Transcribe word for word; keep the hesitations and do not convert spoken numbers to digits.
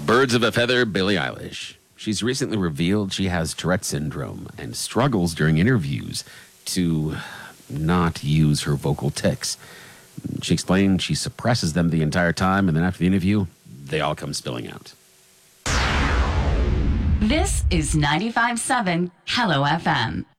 Birds of a feather, Billie Eilish. She's recently revealed she has Tourette syndrome and struggles during interviews to not use her vocal tics. She explained she suppresses them the entire time, and then after the interview, they all come spilling out. This is ninety-five point seven Hello F M.